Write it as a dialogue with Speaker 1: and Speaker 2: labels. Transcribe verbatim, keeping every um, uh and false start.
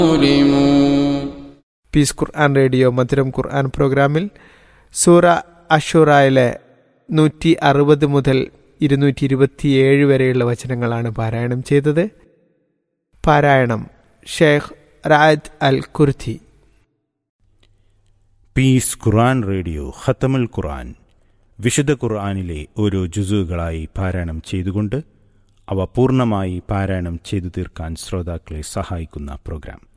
Speaker 1: Piece ഖുർആൻ radio മധുരം ഖുർആൻ പ്രോഗ്രാമിൽ സൂറ അഷുറായിലെ നൂറ്റി അറുപത് മുതൽ ഇരുന്നൂറ്റി ഇരുപത്തിയേഴ് വരെയുള്ള വചനങ്ങളാണ് പാരായണം ചെയ്തത്. പാരായണം ഷെയ്ഖ് റായദ് അൽ കുർത്തി.
Speaker 2: പീസ് ഖുർആൻ റേഡിയോ ഖത്തമുൽ ഖുർആൻ വിശുദ്ധ ഖുർആനിലെ ഓരോ ജുസുകളായി പാരായണം ചെയ്തുകൊണ്ട് അവ പൂർണ്ണമായി പാരായണം ചെയ്തു തീർക്കാൻ ശ്രോതാക്കളെ സഹായിക്കുന്ന പ്രോഗ്രാം.